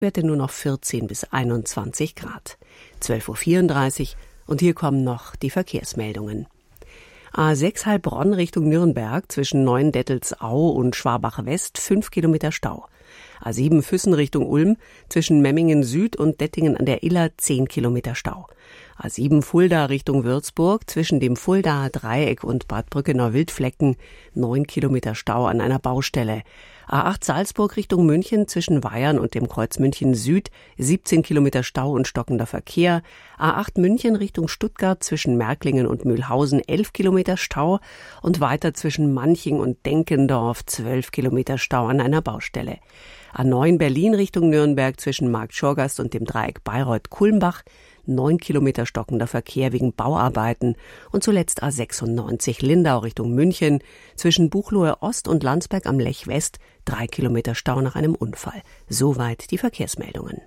Werte nur noch 14 bis 21 Grad. 12.34 Uhr und hier kommen noch die Verkehrsmeldungen. A6 Heilbronn Richtung Nürnberg zwischen Neuendettelsau und Schwabach West 5 Kilometer Stau. A7 Füssen Richtung Ulm zwischen Memmingen Süd und Dettingen an der Iller 10 Kilometer Stau. A7 Fulda Richtung Würzburg zwischen dem Fuldaer Dreieck und Bad Brückenau-Wildflecken 9 Kilometer Stau an einer Baustelle. A8 Salzburg Richtung München zwischen Weyern und dem Kreuz München Süd 17 Kilometer Stau und stockender Verkehr. A8 München Richtung Stuttgart zwischen Märklingen und Mühlhausen 11 Kilometer Stau und weiter zwischen Manching und Denkendorf 12 Kilometer Stau an einer Baustelle. A9 Berlin Richtung Nürnberg zwischen Marktschorgast und dem Dreieck Bayreuth-Kulmbach 9 Kilometer stockender Verkehr wegen Bauarbeiten und zuletzt A96 Lindau Richtung München zwischen Buchloe Ost und Landsberg am Lech West 3 Kilometer Stau nach einem Unfall. Soweit die Verkehrsmeldungen.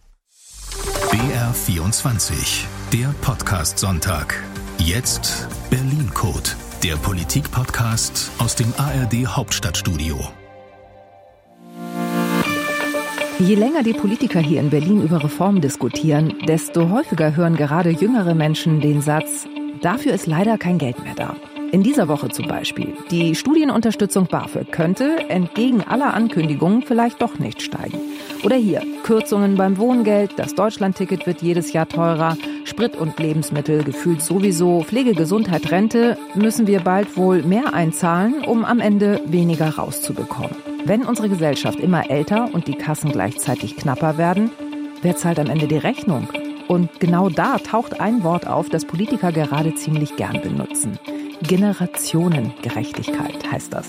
BR24, der Podcast-Sonntag. Jetzt Berlin-Code, der Politik-Podcast aus dem ARD-Hauptstadtstudio. Je länger die Politiker hier in Berlin über Reformen diskutieren, desto häufiger hören gerade jüngere Menschen den Satz, dafür ist leider kein Geld mehr da. In dieser Woche zum Beispiel. Die Studienunterstützung BAföG könnte, entgegen aller Ankündigungen, vielleicht doch nicht steigen. Oder hier, Kürzungen beim Wohngeld, das Deutschlandticket wird jedes Jahr teurer, Sprit und Lebensmittel gefühlt sowieso, Pflege, Gesundheit, Rente, müssen wir bald wohl mehr einzahlen, um am Ende weniger rauszubekommen. Wenn unsere Gesellschaft immer älter und die Kassen gleichzeitig knapper werden, wer zahlt am Ende die Rechnung? Und genau da taucht ein Wort auf, das Politiker gerade ziemlich gern benutzen. Generationengerechtigkeit heißt das.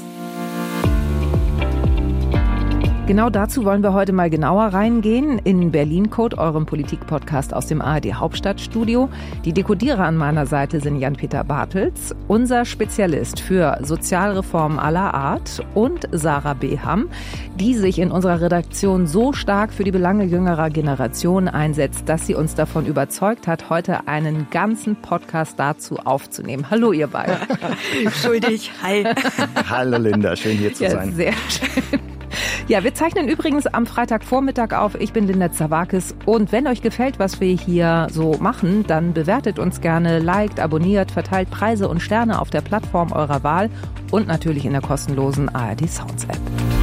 Genau dazu wollen wir heute mal genauer reingehen in Berlin-Code, eurem Politik-Podcast aus dem ARD-Hauptstadtstudio. Die Dekodierer an meiner Seite sind Jan-Peter Bartels, unser Spezialist für Sozialreformen aller Art, und Sarah Beham, die sich in unserer Redaktion so stark für die Belange jüngerer Generationen einsetzt, dass sie uns davon überzeugt hat, heute einen ganzen Podcast dazu aufzunehmen. Hallo ihr beiden. Schuldig, hi. Hallo Linda, schön hier zu sein. Sehr schön. Ja, wir zeichnen übrigens am Freitagvormittag auf. Ich bin Linda Zawakis. Und wenn euch gefällt, was wir hier so machen, dann bewertet uns gerne, liked, abonniert, verteilt Preise und Sterne auf der Plattform eurer Wahl und natürlich in der kostenlosen ARD Sounds App.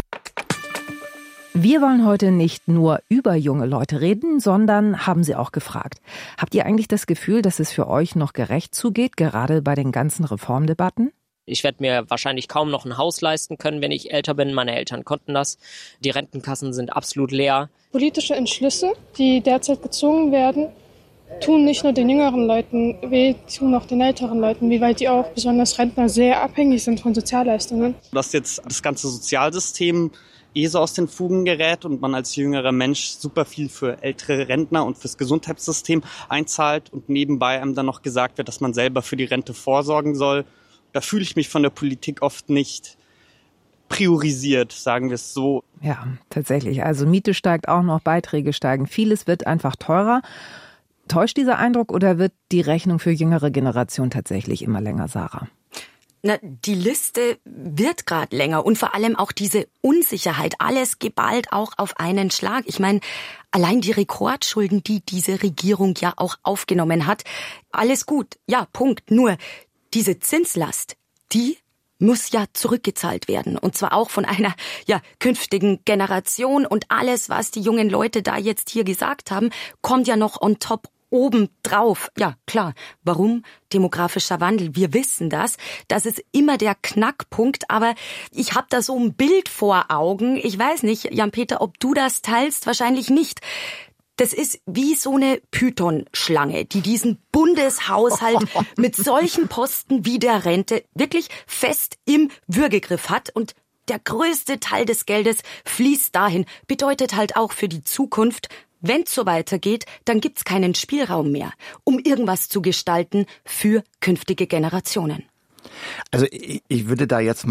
Wir wollen heute nicht nur über junge Leute reden, sondern haben sie auch gefragt. Habt ihr eigentlich das Gefühl, dass es für euch noch gerecht zugeht, gerade bei den ganzen Reformdebatten? Ich werde mir wahrscheinlich kaum noch ein Haus leisten können, wenn ich älter bin. Meine Eltern konnten das. Die Rentenkassen sind absolut leer. Politische Entschlüsse, die derzeit gezogen werden, tun nicht nur den jüngeren Leuten weh, tun auch den älteren Leuten weh, weil die auch, besonders Rentner, sehr abhängig sind von Sozialleistungen. Dass jetzt das ganze Sozialsystem so aus den Fugen gerät und man als jüngerer Mensch super viel für ältere Rentner und fürs Gesundheitssystem einzahlt und nebenbei einem dann noch gesagt wird, dass man selber für die Rente vorsorgen soll. Da fühle ich mich von der Politik oft nicht priorisiert, sagen wir es so. Ja, tatsächlich. Also Miete steigt auch noch, Beiträge steigen. Vieles wird einfach teurer. Täuscht dieser Eindruck oder wird die Rechnung für jüngere Generationen tatsächlich immer länger, Sarah? Na, die Liste wird gerade länger und vor allem auch diese Unsicherheit. Alles geballt auch auf einen Schlag. Ich meine, allein die Rekordschulden, die diese Regierung ja auch aufgenommen hat. Alles gut, ja, Punkt. Nur diese Zinslast, die muss ja zurückgezahlt werden. Und zwar auch von einer künftigen Generation. Und alles, was die jungen Leute da jetzt hier gesagt haben, kommt ja noch on top oben drauf. Ja, klar. Warum? Demografischer Wandel. Wir wissen das. Das ist immer der Knackpunkt. Aber ich habe da so ein Bild vor Augen. Ich weiß nicht, Jan-Peter, ob du das teilst. Wahrscheinlich nicht. Das ist wie so eine Python-Schlange, die diesen Bundeshaushalt mit solchen Posten wie der Rente wirklich fest im Würgegriff hat. Und der größte Teil des Geldes fließt dahin. Bedeutet halt auch für die Zukunft, wenn es so weitergeht, dann gibt's keinen Spielraum mehr, um irgendwas zu gestalten für künftige Generationen. Also ich würde da jetzt mal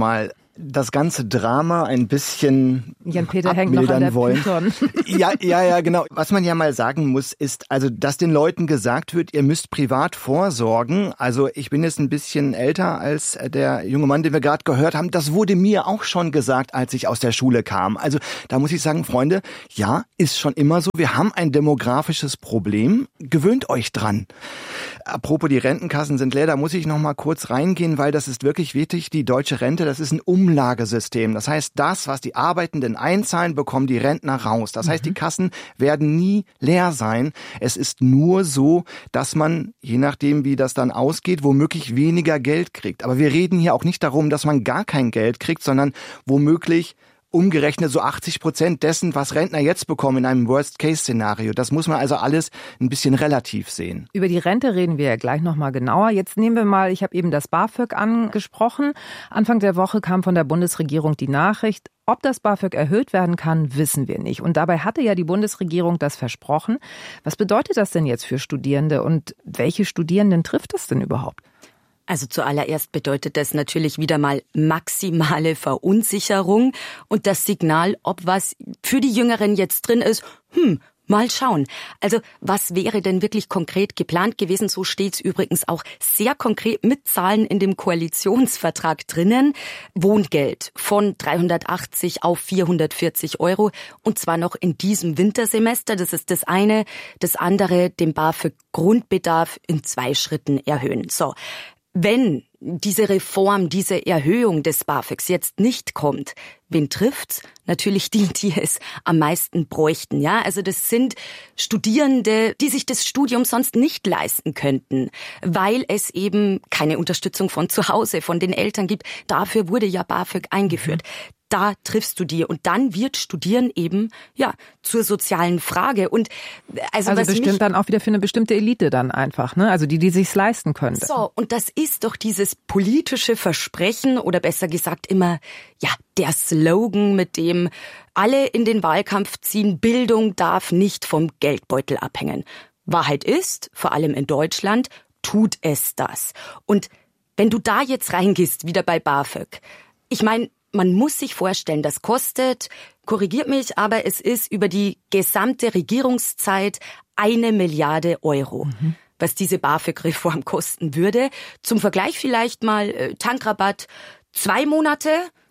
das ganze Drama ein bisschen Jan-Peter hängt noch an der Python. Ja, genau. Was man ja mal sagen muss, ist, also, dass den Leuten gesagt wird, ihr müsst privat vorsorgen. Also ich bin jetzt ein bisschen älter als der junge Mann, den wir gerade gehört haben. Das wurde mir auch schon gesagt, als ich aus der Schule kam. Also da muss ich sagen, Freunde, ja, ist schon immer so. Wir haben ein demografisches Problem. Gewöhnt euch dran. Apropos, die Rentenkassen sind leer. Da muss ich noch mal kurz reingehen, weil das ist wirklich wichtig. Die deutsche Rente, das ist ein Umlagesystem. Das heißt, das, was die Arbeitenden einzahlen, bekommen die Rentner raus. Das heißt, die Kassen werden nie leer sein. Es ist nur so, dass man, je nachdem, wie das dann ausgeht, womöglich weniger Geld kriegt. Aber wir reden hier auch nicht darum, dass man gar kein Geld kriegt, sondern womöglich umgerechnet so 80% dessen, was Rentner jetzt bekommen in einem Worst-Case-Szenario. Das muss man also alles ein bisschen relativ sehen. Über die Rente reden wir ja gleich nochmal genauer. Jetzt nehmen wir mal, ich habe eben das BAföG angesprochen. Anfang der Woche kam von der Bundesregierung die Nachricht, ob das BAföG erhöht werden kann, wissen wir nicht. Und dabei hatte ja die Bundesregierung das versprochen. Was bedeutet das denn jetzt für Studierende und welche Studierenden trifft das denn überhaupt? Also zuallererst bedeutet das natürlich wieder mal maximale Verunsicherung und das Signal, ob was für die Jüngeren jetzt drin ist, mal schauen. Also was wäre denn wirklich konkret geplant gewesen? So steht's übrigens auch sehr konkret mit Zahlen in dem Koalitionsvertrag drinnen. Wohngeld von 380 auf 440 € und zwar noch in diesem Wintersemester. Das ist das eine. Das andere, den BAföG-Grundbedarf in 2 Schritten erhöhen. So. Wenn diese Reform, diese Erhöhung des BAföGs jetzt nicht kommt, wen trifft's? Natürlich die es am meisten bräuchten, ja? Also das sind Studierende, die sich das Studium sonst nicht leisten könnten, weil es eben keine Unterstützung von zu Hause, von den Eltern gibt. Dafür wurde ja BAföG eingeführt. Da triffst du die und dann wird Studieren eben zur sozialen Frage und also was bestimmt dann auch wieder für eine bestimmte Elite dann einfach, ne? Also die sich's leisten können. So, und das ist doch dieses politische Versprechen oder besser gesagt immer der Slogan, mit dem alle in den Wahlkampf ziehen: Bildung darf nicht vom Geldbeutel abhängen. Wahrheit ist, vor allem in Deutschland tut es das. Und wenn du da jetzt reingehst, wieder bei BAföG, ich meine, man muss sich vorstellen, das kostet, korrigiert mich, aber es ist über die gesamte Regierungszeit 1 Milliarde €, was diese BAföG-Reform kosten würde. Zum Vergleich vielleicht mal Tankrabatt 2 Monate,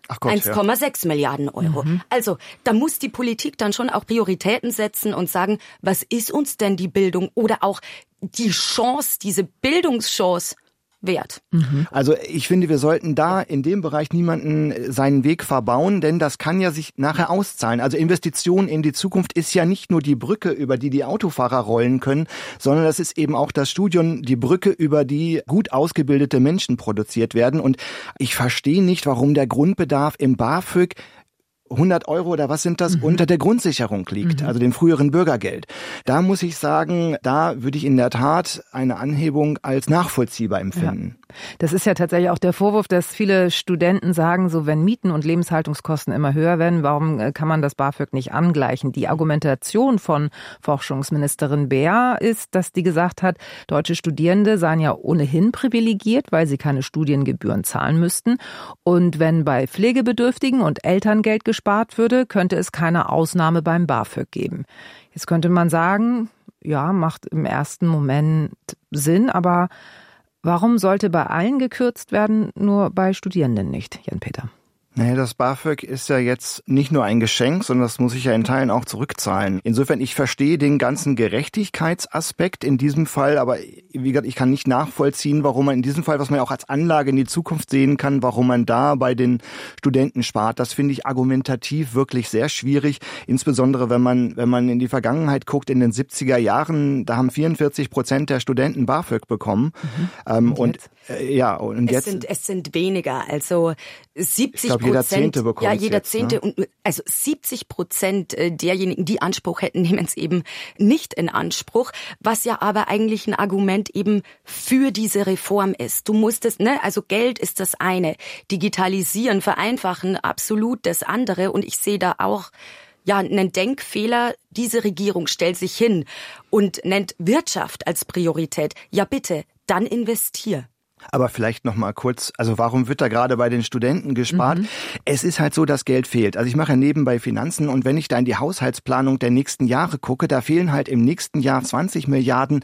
1,6 Milliarden €. Also da muss die Politik dann schon auch Prioritäten setzen und sagen, was ist uns denn die Bildung oder auch die Chance, diese Bildungschance wert. Also ich finde, wir sollten da in dem Bereich niemanden seinen Weg verbauen, denn das kann ja sich nachher auszahlen. Also Investition in die Zukunft ist ja nicht nur die Brücke, über die die Autofahrer rollen können, sondern das ist eben auch das Studium, die Brücke, über die gut ausgebildete Menschen produziert werden. Und ich verstehe nicht, warum der Grundbedarf im BAföG 100 € oder was sind das, unter der Grundsicherung liegt, also dem früheren Bürgergeld. Da muss ich sagen, da würde ich in der Tat eine Anhebung als nachvollziehbar empfinden. Ja. Das ist ja tatsächlich auch der Vorwurf, dass viele Studenten sagen, so wenn Mieten und Lebenshaltungskosten immer höher werden, warum kann man das BAföG nicht angleichen? Die Argumentation von Forschungsministerin Beer ist, dass die gesagt hat, deutsche Studierende seien ja ohnehin privilegiert, weil sie keine Studiengebühren zahlen müssten. Und wenn bei Pflegebedürftigen und Elterngeld gespart würde, könnte es keine Ausnahme beim BAföG geben. Jetzt könnte man sagen, ja, macht im ersten Moment Sinn, aber warum sollte bei allen gekürzt werden, nur bei Studierenden nicht, Jan-Peter? Naja, das BAföG ist ja jetzt nicht nur ein Geschenk, sondern das muss ich ja in Teilen auch zurückzahlen. Insofern, ich verstehe den ganzen Gerechtigkeitsaspekt in diesem Fall, aber wie gesagt, ich kann nicht nachvollziehen, warum man in diesem Fall, was man ja auch als Anlage in die Zukunft sehen kann, warum man da bei den Studenten spart. Das finde ich argumentativ wirklich sehr schwierig, insbesondere wenn man in die Vergangenheit guckt, in den 70er Jahren, da haben 44% der Studenten BAföG bekommen. Es sind weniger, also 70%. Jeder Zehnte bekommt ja, jeder jetzt, Zehnte. Ne? Und also 70% derjenigen, die Anspruch hätten, nehmen es eben nicht in Anspruch, was ja aber eigentlich ein Argument eben für diese Reform ist. Du musst es, also Geld ist das eine, digitalisieren, vereinfachen, absolut das andere. Und ich sehe da auch einen Denkfehler. Diese Regierung stellt sich hin und nennt Wirtschaft als Priorität. Ja bitte, dann investier. Aber vielleicht noch mal kurz, also warum wird da gerade bei den Studenten gespart? Es ist halt so, dass Geld fehlt. Also ich mache ja nebenbei Finanzen und wenn ich da in die Haushaltsplanung der nächsten Jahre gucke, da fehlen halt im nächsten Jahr 20 Milliarden,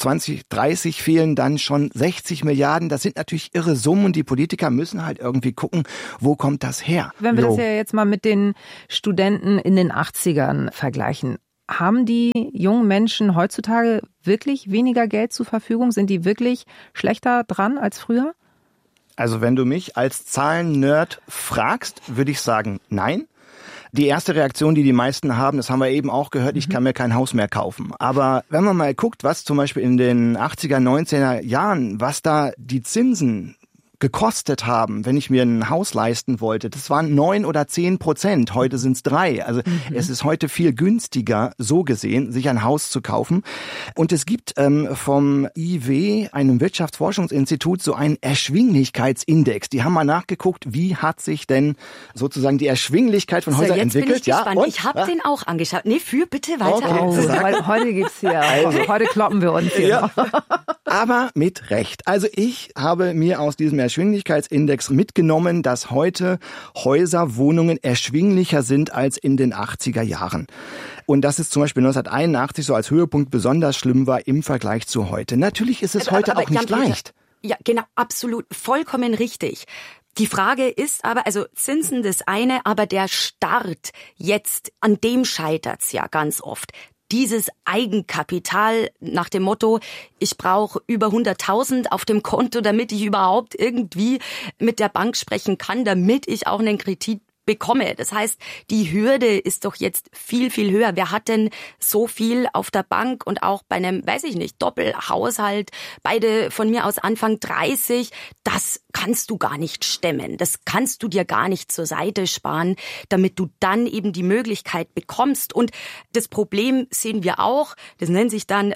2030 fehlen dann schon 60 Milliarden. Das sind natürlich irre Summen und die Politiker müssen halt irgendwie gucken, wo kommt das her? Wenn wir das ja jetzt mal mit den Studenten in den 80ern vergleichen, haben die jungen Menschen heutzutage wirklich weniger Geld zur Verfügung? Sind die wirklich schlechter dran als früher? Also wenn du mich als Zahlen-Nerd fragst, würde ich sagen, nein. Die erste Reaktion, die meisten haben, das haben wir eben auch gehört, ich kann mir kein Haus mehr kaufen. Aber wenn man mal guckt, was zum Beispiel in den 80er, 90er Jahren, was da die Zinsen gekostet haben, wenn ich mir ein Haus leisten wollte. Das waren 9 oder 10%. Heute sind es 3. Also es ist heute viel günstiger, so gesehen, sich ein Haus zu kaufen. Und es gibt vom IW, einem Wirtschaftsforschungsinstitut, so einen Erschwinglichkeitsindex. Die haben mal nachgeguckt, wie hat sich denn sozusagen die Erschwinglichkeit von Häusern entwickelt. Bin ich gespannt. Ich habe den auch angeschaut. Nee, führ bitte weiter. Okay. Weil heute gibt's hier, heute kloppen wir uns hier. Ja. Aber mit Recht. Also ich habe mir aus diesem Erschwinglichkeitsindex mitgenommen, dass heute Häuser, Wohnungen erschwinglicher sind als in den 80er Jahren. Und dass es zum Beispiel 1981 so als Höhepunkt besonders schlimm war im Vergleich zu heute. Natürlich ist es heute auch nicht leicht. Ja, genau, absolut, vollkommen richtig. Die Frage ist aber, also Zinsen das eine, aber der Start jetzt, an dem scheitert's ja ganz oft. Dieses Eigenkapital nach dem Motto, ich brauche über 100.000 auf dem Konto, damit ich überhaupt irgendwie mit der Bank sprechen kann, damit ich auch einen Kredit bekomme. Das heißt, die Hürde ist doch jetzt viel, viel höher. Wer hat denn so viel auf der Bank und auch bei einem, weiß ich nicht, Doppelhaushalt, beide von mir aus Anfang 30, das kannst du gar nicht stemmen. Das kannst du dir gar nicht zur Seite sparen, damit du dann eben die Möglichkeit bekommst. Und das Problem sehen wir auch, das nennt sich dann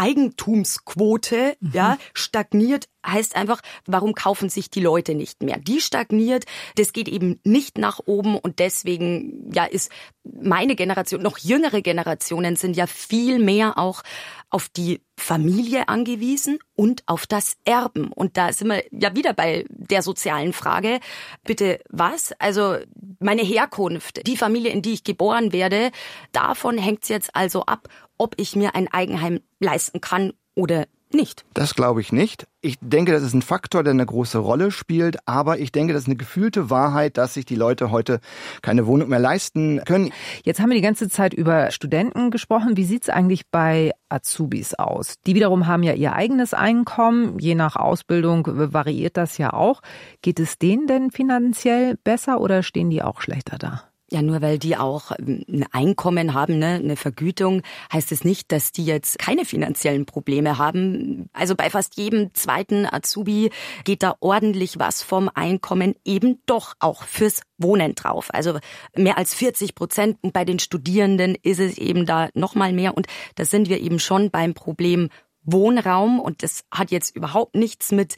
Wohneigentumsquote, ja, stagniert. Heißt einfach, warum kaufen sich die Leute nicht mehr? Die stagniert, das geht eben nicht nach oben und deswegen ja ist meine Generation, noch jüngere Generationen sind ja viel mehr auch auf die Familie angewiesen und auf das Erben. Und da sind wir ja wieder bei der sozialen Frage. Bitte was? Also meine Herkunft, die Familie, in die ich geboren werde, davon hängt es jetzt also ab, ob ich mir ein Eigenheim leisten kann oder nicht. Das glaube ich nicht. Ich denke, das ist ein Faktor, der eine große Rolle spielt, aber ich denke, das ist eine gefühlte Wahrheit, dass sich die Leute heute keine Wohnung mehr leisten können. Jetzt haben wir die ganze Zeit über Studenten gesprochen. Wie sieht's eigentlich bei Azubis aus? Die wiederum haben ja ihr eigenes Einkommen. Je nach Ausbildung variiert das ja auch. Geht es denen denn finanziell besser oder stehen die auch schlechter da? Ja, nur weil die auch ein Einkommen haben, ne, eine Vergütung, heißt es nicht, dass die jetzt keine finanziellen Probleme haben. Also bei fast jedem zweiten Azubi geht da ordentlich was vom Einkommen eben doch auch fürs Wohnen drauf. Also mehr als 40%. Und bei den Studierenden ist es eben da noch mal mehr. Und da sind wir eben schon beim Problem Wohnraum und das hat jetzt überhaupt nichts mit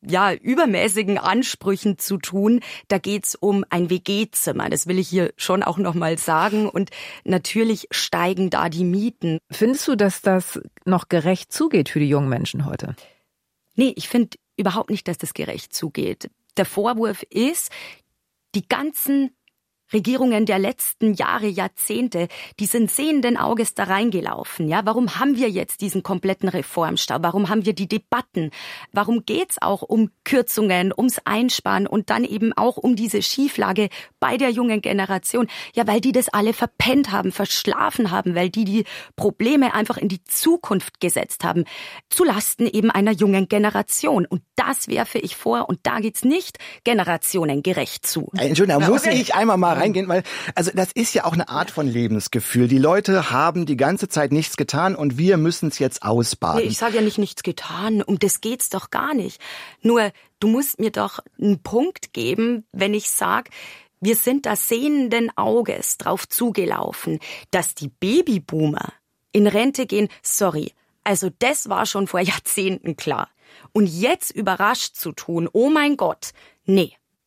übermäßigen Ansprüchen zu tun. Da geht's um ein WG-Zimmer. Das will ich hier schon auch noch mal sagen. Und natürlich steigen da die Mieten. Findest du, dass das noch gerecht zugeht für die jungen Menschen heute? Nee, ich finde überhaupt nicht, dass das gerecht zugeht. Der Vorwurf ist, die ganzen Regierungen der letzten Jahre, Jahrzehnte, die sind sehenden Auges da reingelaufen. Ja, warum haben wir jetzt diesen kompletten Reformstau? Warum haben wir die Debatten? Warum geht's auch um Kürzungen, ums Einsparen und dann eben auch um diese Schieflage bei der jungen Generation? Ja, weil die das alle verpennt haben, verschlafen haben, weil die Probleme einfach in die Zukunft gesetzt haben, zulasten eben einer jungen Generation. Und das werfe ich vor und da geht's nicht generationengerecht zu. Entschuldigung, da muss ich einmal mal reingehen, weil also das ist ja auch eine Art von Lebensgefühl. Die Leute haben die ganze Zeit nichts getan und wir müssen es jetzt ausbaden. Nee, ich sage ja nicht nichts getan, um das geht's doch gar nicht. Nur, du musst mir doch einen Punkt geben, wenn ich sage, wir sind da sehenden Auges drauf zugelaufen, dass die Babyboomer in Rente gehen. Sorry, also das war schon vor Jahrzehnten klar. Und jetzt überrascht zu tun, oh mein Gott, nee.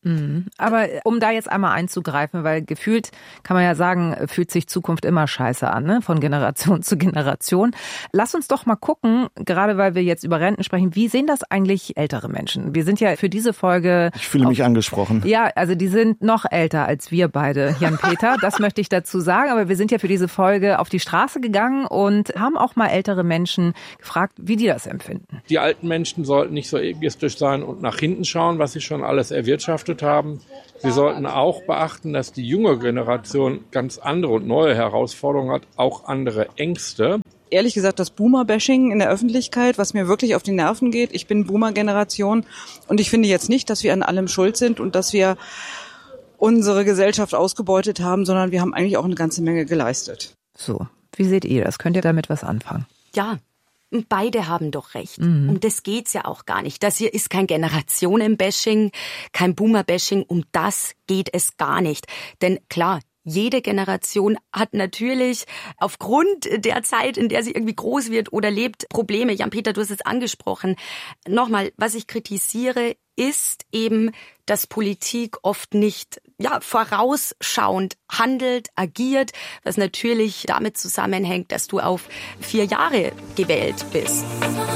Aber um da jetzt einmal einzugreifen, weil gefühlt kann man ja sagen, fühlt sich Zukunft immer scheiße an, ne? Von Generation zu Generation. Lass uns doch mal gucken, gerade weil wir jetzt über Renten sprechen, wie sehen das eigentlich ältere Menschen? Wir sind ja für diese Folge... Ich fühle mich angesprochen. Ja, also die sind noch älter als wir beide, Jan-Peter, das möchte ich dazu sagen. Aber wir sind ja für diese Folge auf die Straße gegangen und haben auch mal ältere Menschen gefragt, wie die das empfinden. Die alten Menschen sollten nicht so egoistisch sein und nach hinten schauen, was sie schon alles erwirtschaftet haben. Sie sollten auch beachten, dass die junge Generation ganz andere und neue Herausforderungen hat, auch andere Ängste. Ehrlich gesagt, das Boomer-Bashing in der Öffentlichkeit, was mir wirklich auf die Nerven geht. Ich bin Boomer-Generation und ich finde jetzt nicht, dass wir an allem schuld sind und dass wir unsere Gesellschaft ausgebeutet haben, sondern wir haben eigentlich auch eine ganze Menge geleistet. So, wie seht ihr das? Könnt ihr damit was anfangen? Ja. Beide haben doch recht. Um das geht's ja auch gar nicht. Das hier ist kein Generationen-Bashing, kein Boomer-Bashing. Um das geht es gar nicht. Denn klar, jede Generation hat natürlich aufgrund der Zeit, in der sie irgendwie groß wird oder lebt, Probleme. Jan-Peter, du hast es angesprochen. Nochmal, was ich kritisiere, ist eben, dass Politik oft nicht vorausschauend handelt, agiert, was natürlich damit zusammenhängt, dass du auf 4 Jahre gewählt bist.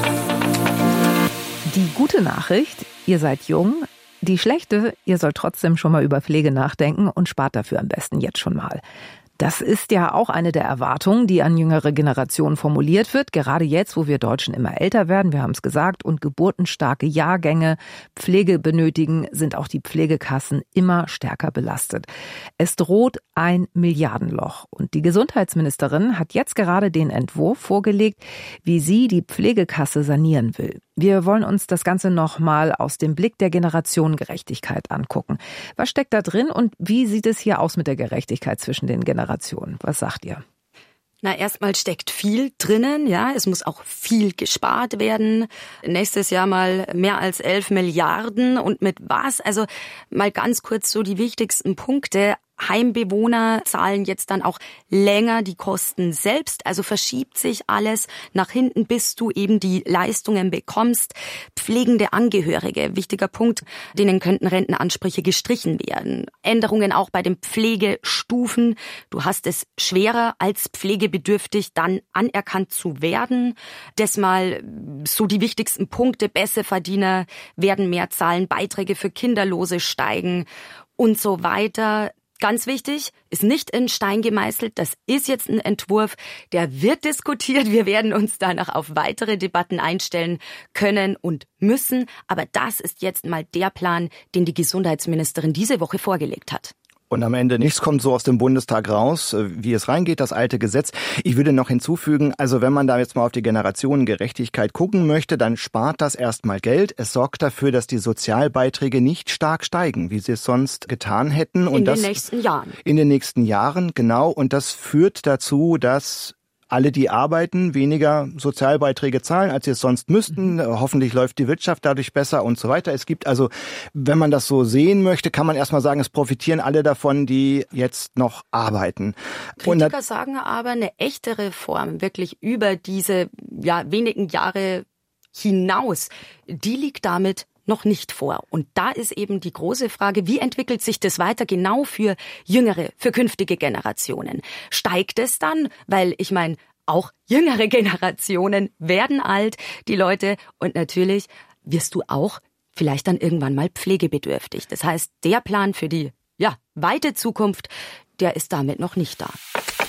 Die gute Nachricht, ihr seid jung. Die schlechte, ihr sollt trotzdem schon mal über Pflege nachdenken und spart dafür am besten jetzt schon mal. Das ist ja auch eine der Erwartungen, die an jüngere Generationen formuliert wird. Gerade jetzt, wo wir Deutschen immer älter werden, wir haben es gesagt, und geburtenstarke Jahrgänge Pflege benötigen, sind auch die Pflegekassen immer stärker belastet. Es droht ein Milliardenloch. Und die Gesundheitsministerin hat jetzt gerade den Entwurf vorgelegt, wie sie die Pflegekasse sanieren will. Wir wollen uns das Ganze nochmal aus dem Blick der Generationengerechtigkeit angucken. Was steckt da drin und wie sieht es hier aus mit der Gerechtigkeit zwischen den Generationen? Was sagt ihr? Na, erstmal steckt viel drinnen, ja. Es muss auch viel gespart werden. Nächstes Jahr mal mehr als 11 Milliarden. Und mit was? Also mal ganz kurz so die wichtigsten Punkte. Heimbewohner zahlen jetzt dann auch länger die Kosten selbst, also verschiebt sich alles nach hinten, bis du eben die Leistungen bekommst. Pflegende Angehörige, wichtiger Punkt, denen könnten Rentenansprüche gestrichen werden. Änderungen auch bei den Pflegestufen. Du hast es schwerer, als pflegebedürftig dann anerkannt zu werden. Das mal so die wichtigsten Punkte. Besserverdiener werden mehr zahlen, Beiträge für Kinderlose steigen und so weiter. Ganz wichtig, ist nicht in Stein gemeißelt. Das ist jetzt ein Entwurf, der wird diskutiert. Wir werden uns danach auf weitere Debatten einstellen können und müssen. Aber das ist jetzt mal der Plan, den die Gesundheitsministerin diese Woche vorgelegt hat. Und am Ende nichts kommt so aus dem Bundestag raus, wie es reingeht, das alte Gesetz. Ich würde noch hinzufügen, also wenn man da jetzt mal auf die Generationengerechtigkeit gucken möchte, dann spart das erstmal Geld. Es sorgt dafür, dass die Sozialbeiträge nicht stark steigen, wie sie es sonst getan hätten. Und in den nächsten Jahren. In den nächsten Jahren, genau. Und das führt dazu, dass alle, die arbeiten, weniger Sozialbeiträge zahlen, als sie es sonst müssten. Hoffentlich läuft die Wirtschaft dadurch besser und so weiter. Es gibt also, wenn man das so sehen möchte, kann man erstmal sagen, es profitieren alle davon, die jetzt noch arbeiten. Kritiker sagen aber, eine echte Reform, wirklich über diese wenigen Jahre hinaus, die liegt damit noch nicht vor. Und da ist eben die große Frage, wie entwickelt sich das weiter genau für jüngere, für künftige Generationen? Steigt es dann? Weil ich meine, auch jüngere Generationen werden alt, die Leute. Und natürlich wirst du auch vielleicht dann irgendwann mal pflegebedürftig. Das heißt, der Plan für die weite Zukunft, der ist damit noch nicht da.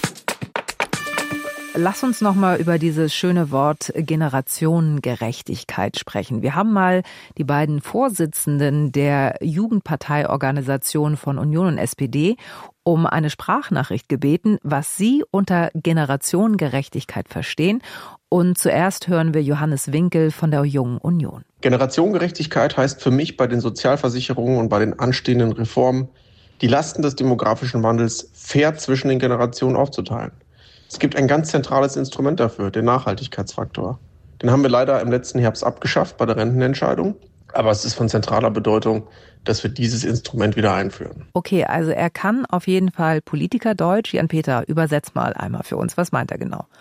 Lass uns noch mal über dieses schöne Wort Generationengerechtigkeit sprechen. Wir haben mal die beiden Vorsitzenden der Jugendparteiorganisation von Union und SPD um eine Sprachnachricht gebeten, was sie unter Generationengerechtigkeit verstehen. Und zuerst hören wir Johannes Winkel von der Jungen Union. Generationengerechtigkeit heißt für mich bei den Sozialversicherungen und bei den anstehenden Reformen, die Lasten des demografischen Wandels fair zwischen den Generationen aufzuteilen. Es gibt ein ganz zentrales Instrument dafür, den Nachhaltigkeitsfaktor. Den haben wir leider im letzten Herbst abgeschafft bei der Rentenentscheidung. Aber es ist von zentraler Bedeutung, dass wir dieses Instrument wieder einführen. Okay, also er kann auf jeden Fall Politikerdeutsch. Jan-Peter, übersetz mal einmal für uns. Was meint er genau?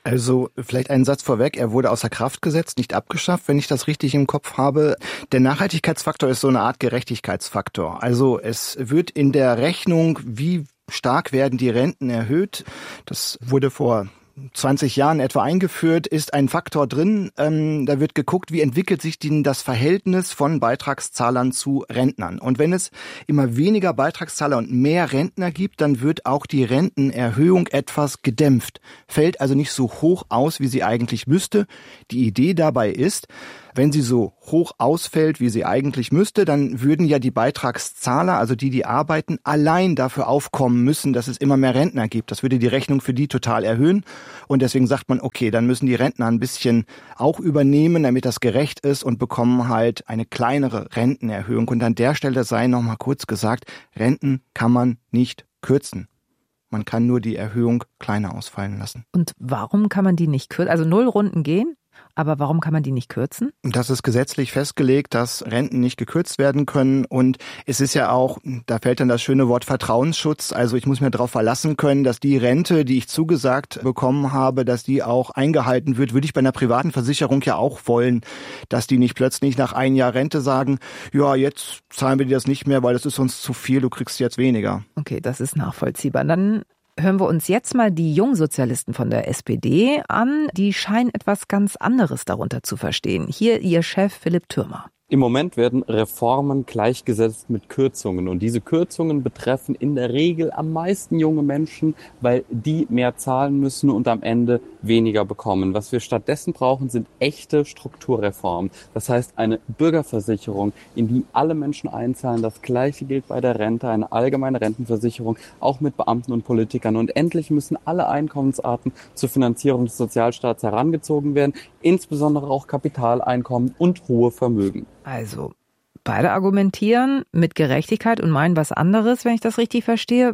Also vielleicht einen Satz vorweg, er wurde außer Kraft gesetzt, nicht abgeschafft, wenn ich das richtig im Kopf habe. Der Nachhaltigkeitsfaktor ist so eine Art Gerechtigkeitsfaktor. Also es wird in der Rechnung, wie stark werden die Renten erhöht, das wurde vor 20 Jahren etwa eingeführt, ist ein Faktor drin. Da wird geguckt, wie entwickelt sich denn das Verhältnis von Beitragszahlern zu Rentnern. Und wenn es immer weniger Beitragszahler und mehr Rentner gibt, dann wird auch die Rentenerhöhung etwas gedämpft. Fällt also nicht so hoch aus, wie sie eigentlich müsste. Die Idee dabei ist, wenn sie so hoch ausfällt, wie sie eigentlich müsste, dann würden ja die Beitragszahler, also die arbeiten, allein dafür aufkommen müssen, dass es immer mehr Rentner gibt. Das würde die Rechnung für die total erhöhen. Und deswegen sagt man, okay, dann müssen die Rentner ein bisschen auch übernehmen, damit das gerecht ist und bekommen halt eine kleinere Rentenerhöhung. Und an der Stelle sei noch mal kurz gesagt, Renten kann man nicht kürzen. Man kann nur die Erhöhung kleiner ausfallen lassen. Und warum kann man die nicht kürzen? Also 0 Runden gehen? Aber warum kann man die nicht kürzen? Das ist gesetzlich festgelegt, dass Renten nicht gekürzt werden können. Und es ist ja auch, da fällt dann das schöne Wort Vertrauensschutz. Also ich muss mir darauf verlassen können, dass die Rente, die ich zugesagt bekommen habe, dass die auch eingehalten wird. Würde ich bei einer privaten Versicherung ja auch wollen, dass die nicht plötzlich nach 1 Jahr Rente sagen, ja, jetzt zahlen wir dir das nicht mehr, weil das ist uns zu viel, du kriegst jetzt weniger. Okay, das ist nachvollziehbar. Dann hören wir uns jetzt mal die Jungsozialisten von der SPD an. Die scheinen etwas ganz anderes darunter zu verstehen. Hier ihr Chef Philipp Thürmer. Im Moment werden Reformen gleichgesetzt mit Kürzungen. Und diese Kürzungen betreffen in der Regel am meisten junge Menschen, weil die mehr zahlen müssen und am Ende weniger bekommen. Was wir stattdessen brauchen, sind echte Strukturreformen. Das heißt eine Bürgerversicherung, in die alle Menschen einzahlen. Das Gleiche gilt bei der Rente, eine allgemeine Rentenversicherung, auch mit Beamten und Politikern. Und endlich müssen alle Einkommensarten zur Finanzierung des Sozialstaats herangezogen werden, insbesondere auch Kapitaleinkommen und hohe Vermögen. Also, beide argumentieren mit Gerechtigkeit und meinen was anderes, wenn ich das richtig verstehe.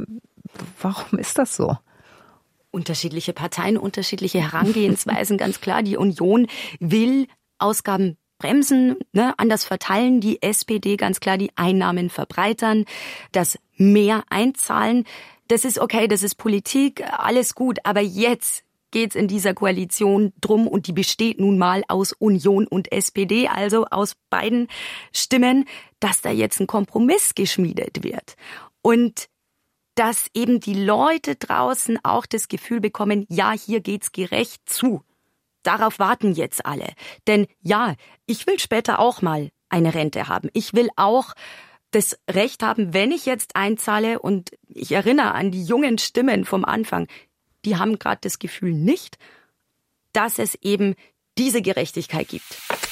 Warum ist das so? Unterschiedliche Parteien, unterschiedliche Herangehensweisen, ganz klar. Die Union will Ausgaben bremsen, anders verteilen. Die SPD ganz klar die Einnahmen verbreitern, das mehr einzahlen. Das ist okay, das ist Politik, alles gut. Aber jetzt geht's in dieser Koalition drum und die besteht nun mal aus Union und SPD, also aus beiden Stimmen, dass da jetzt ein Kompromiss geschmiedet wird. Und dass eben die Leute draußen auch das Gefühl bekommen, ja, hier geht's gerecht zu. Darauf warten jetzt alle. Denn ja, ich will später auch mal eine Rente haben. Ich will auch das Recht haben, wenn ich jetzt einzahle, und ich erinnere an die jungen Stimmen vom Anfang, die haben gerade das Gefühl nicht, dass es eben diese Gerechtigkeit gibt.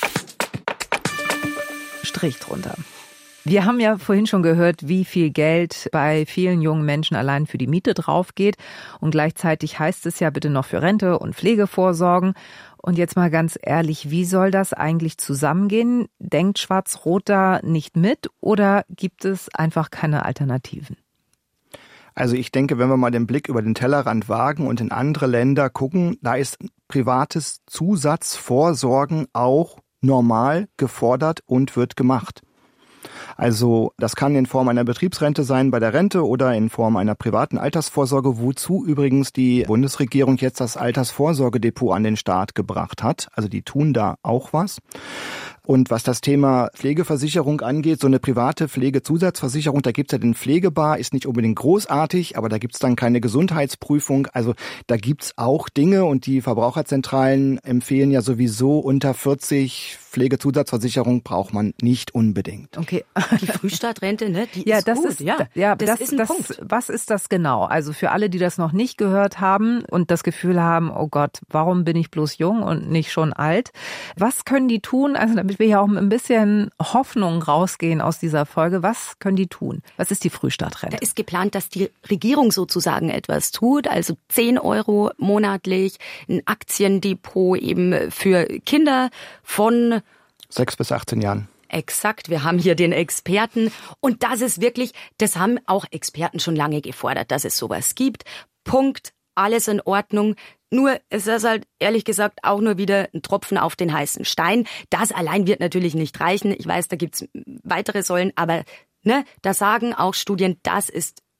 Strich drunter. Wir haben ja vorhin schon gehört, wie viel Geld bei vielen jungen Menschen allein für die Miete draufgeht. Und gleichzeitig heißt es ja bitte noch für Rente und Pflege vorsorgen. Und jetzt mal ganz ehrlich, wie soll das eigentlich zusammengehen? Denkt Schwarz-Rot da nicht mit oder gibt es einfach keine Alternativen? Also ich denke, wenn wir mal den Blick über den Tellerrand wagen und in andere Länder gucken, da ist privates Zusatzvorsorgen auch normal gefordert und wird gemacht. Also das kann in Form einer Betriebsrente sein bei der Rente oder in Form einer privaten Altersvorsorge, wozu übrigens die Bundesregierung jetzt das Altersvorsorgedepot an den Start gebracht hat. Also die tun da auch was. Und was das Thema Pflegeversicherung angeht, so eine private Pflegezusatzversicherung, da gibt's ja den Pflegebar, ist nicht unbedingt großartig, aber da gibt's dann keine Gesundheitsprüfung. Also da gibt's auch Dinge und die Verbraucherzentralen empfehlen ja sowieso unter 40 Pflegezusatzversicherung braucht man nicht unbedingt. Okay. Die Frühstartrente, ne? Die ja, ist das gut. Ist, ja, das ist ein Punkt. Was ist das genau? Also für alle, die das noch nicht gehört haben und das Gefühl haben, oh Gott, warum bin ich bloß jung und nicht schon alt? Was können die tun? Also damit wir ja auch ein bisschen Hoffnung rausgehen aus dieser Folge. Was können die tun? Was ist die Frühstartrente? Da ist geplant, dass die Regierung sozusagen etwas tut. Also 10 € monatlich, ein Aktiendepot eben für Kinder von 6 bis 18 Jahren. Exakt, wir haben hier den Experten und das ist wirklich, das haben auch Experten schon lange gefordert, dass es sowas gibt. Punkt, alles in Ordnung. Nur es ist halt ehrlich gesagt auch nur wieder ein Tropfen auf den heißen Stein. Das allein wird natürlich nicht reichen. Ich weiß, da gibt's weitere Säulen, aber da sagen auch Studien, das ist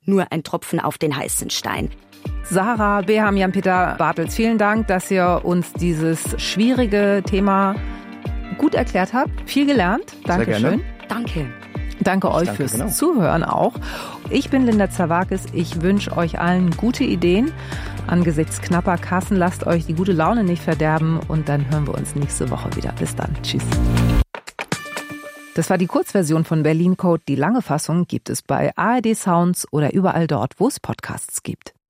nur ein Tropfen auf den heißen Stein. Sarah Beham, Jan-Peter Bartels, vielen Dank, dass ihr uns dieses schwierige Thema gut erklärt habt. Viel gelernt. Dankeschön. Danke. Danke euch fürs Zuhören auch. Ich bin Linda Zerwakis. Ich wünsche euch allen gute Ideen. Angesichts knapper Kassen lasst euch die gute Laune nicht verderben und dann hören wir uns nächste Woche wieder. Bis dann. Tschüss. Das war die Kurzversion von Berlin Code. Die lange Fassung gibt es bei ARD Sounds oder überall dort, wo es Podcasts gibt.